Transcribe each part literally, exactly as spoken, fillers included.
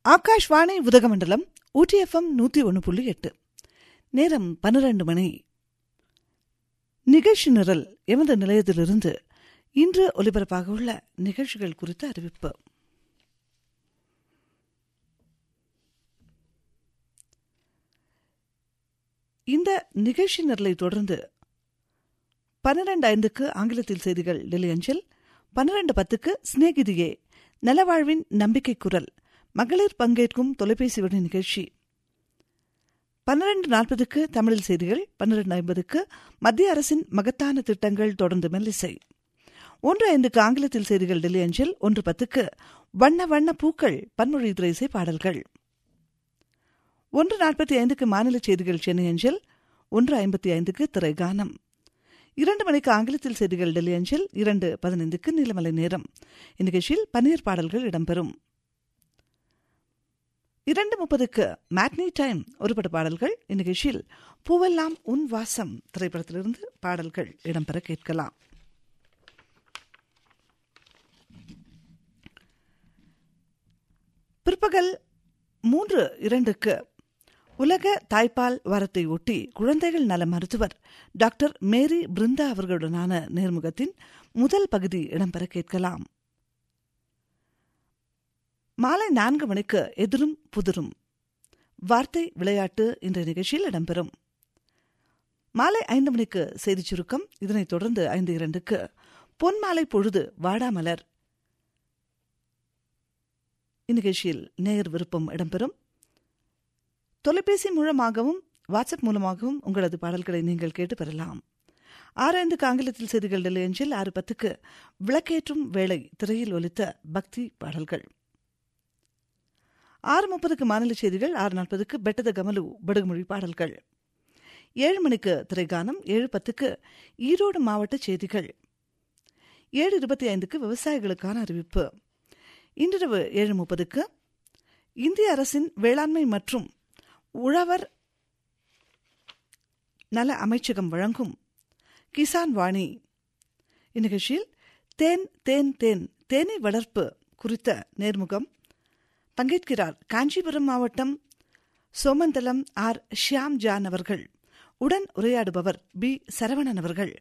ஆகாஷ்வாணி உதகமண்டலம் ஊட்டி FM நூற்றி ஒன்று புள்ளி எட்டு. நேரம் பன்னிரண்டு மணி. நிகழ்ச்சி நிரல் எமது நிலையத்திலிருந்து இன்று ஒலிபரப்பாக உள்ள நிகழ்ச்சிகள் குறித்த அறிவிப்பு. இந்த நிகழ்ச்சி நிரலை தொடர்ந்து பன்னிரண்டு ஐந்துக்கு ஆங்கிலத்தில் செய்திகள் டெல்லி அஞ்சல், பன்னிரண்டு பத்துக்கு சிநேகிதியே நலவாழ்வின் நம்பிக்கை குரல் மகளிர் பங்கேற்கும் தொலைபேசி வழி நிகழ்ச்சி, பன்னிரண்டு நாற்பதுக்கு தமிழில் செய்திகள், பன்னிரண்டு ஐம்பதுக்கு மத்திய அரசின் மகத்தான திட்டங்கள் தொடர்ந்து மெல்லிசை, ஒன்று ஐந்துக்கு ஆங்கிலத்தில் செய்திகள் டெல்லி அஞ்சல், ஒன்று பத்துக்கு வண்ண வண்ண பூக்கள் பன்மொழி திரைசை பாடல்கள், ஒன்று நாற்பத்தி ஐந்துக்கு மாநில செய்திகள் சென்னை அஞ்சல், ஒன்று ஐம்பத்தி ஐந்துக்கு திரைகானம், இரண்டு மணிக்கு ஆங்கிலத்தில் செய்திகள் டெல்லி அஞ்சல், இரண்டு பதினைந்துக்கு நீலமலை நேரம். இந்நிகழ்ச்சியில் பன்னீர் பாடல்கள் இடம்பெறும். இரண்டு முப்பதுக்கு மேட்னி டைம் ஒருபட பாடல்கள். இந்நிகழ்ச்சியில் பூவெல்லாம் உன் வாசம் திரைப்படத்திலிருந்து பாடல்கள் இடம்பெற கேட்கலாம். பிற்பகல் மூன்று இரண்டுக்கு உலக தாய்ப்பால் வாரத்தை ஒட்டி குழந்தைகள் நல மருத்துவர் டாக்டர் மேரி பிருந்தா அவர்களுடனான நேர்முகத்தின் முதல் பகுதி இடம்பெற கேட்கலாம். மாலை நான்கு மணிக்கு எதிரும் புதிரும் வார்த்தை விளையாட்டு என்ற நிகழ்ச்சியில் இடம்பெறும். மாலை ஐந்து மணிக்கு செய்திச் சுருக்கம். இதனைத் தொடர்ந்து ஐந்து இரண்டுக்கு பொன்மாலை பொழுது வாடாமலர் இந்நிகழ்ச்சியில் நேயர் விருப்பம் இடம்பெறும். தொலைபேசி மூலமாகவும் வாட்ஸ்அப் மூலமாகவும் உங்களது பாடல்களை நீங்கள் கேட்டு பெறலாம். ஆறு ஐந்துக்கு ஆங்கிலத்தில் செய்திகள் டெல்லி அஞ்சல், ஆறு பத்துக்கு விளக்கேற்றும் வேளை திரையில் ஒலித்த பக்தி பாடல்கள், ஆறு முப்பதுக்கு மாநில செய்திகள், ஆறு நாற்பதுக்கு பெட்டத கமலு படுகுமொழி பாடல்கள், ஏழு மணிக்கு திரைகானம், ஏழு பத்துக்கு ஈரோடு மாவட்ட செய்திகள், ஏழு இருபத்தி ஐந்துக்கு விவசாயிகளுக்கான அறிவிப்பு, இன்றிரவு ஏழு முப்பதுக்கு இந்திய அரசின் வேளாண்மை மற்றும் உழவர் நல அமைச்சகம் வழங்கும் கிசான் வாணி இந்நிகழ்ச்சியில் தேன் தேன் தேன் தேனீ வளர்ப்பு குறித்த நேர்முகம். பங்கேற்கிறார் காஞ்சிபுரம் மாவட்டம் சோமந்தலம் ஆர் ஷியாம் ஜான் அவர்கள். உடன் உரையாடுபவர் பி சரவணன் அவர்கள்.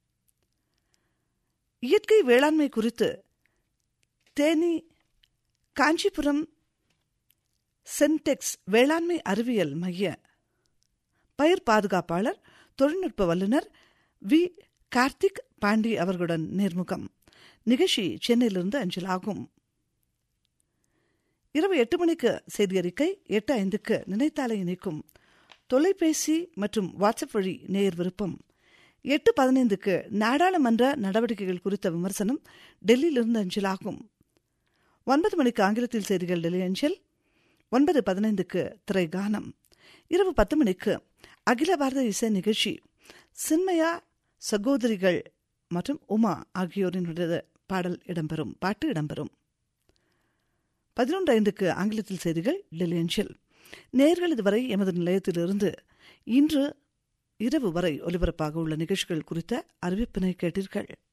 இயற்கை வேளாண்மை குறித்து தேனி காஞ்சிபுரம் சென்டெக்ஸ் வேளாண்மை அறிவியல் மைய பயிர் பாதுகாப்பாளர் தொழில்நுட்ப வல்லுநர் வி கார்த்திக் பாண்டி அவர்களுடன் நேர்முகம். நிகழ்ச்சி சென்னையிலிருந்து அஞ்சலாகும். இரவு எட்டு மணிக்கு செய்தி அறிக்கை, எட்டு ஐந்துக்கு நினைத்தாலே இணைக்கும் தொலைபேசி மற்றும் வாட்ஸ்அப் வழி நேயர் விருப்பம், எட்டு பதினைந்துக்கு நாடாளுமன்ற நடவடிக்கைகள் குறித்த விமர்சனம் டெல்லியிலிருந்து அஞ்சலாகும். ஒன்பது மணிக்கு ஆங்கிலத்தில் செய்திகள் டெல்லி அஞ்சல், ஒன்பது பதினைந்துக்கு திரைகானம், இரவு பத்து மணிக்கு அகில பாரத இசை நிகழ்ச்சி சின்மயா சகோதரிகள் மற்றும் உமா ஆகியோரினுடைய பாடல் இடம்பெறும் பாட்டு இடம்பெறும். பதினொன்று ஐந்துக்கு ஆங்கிலத்தில் செய்திகள் டெல்லி அஞ்சல். நேயர்கள் இதுவரை எமது நிலையத்திலிருந்து இன்று இரவு வரை ஒலிபரப்பாக உள்ள நிகழ்ச்சிகள் குறித்த அறிவிப்பினை கேட்டீர்கள்.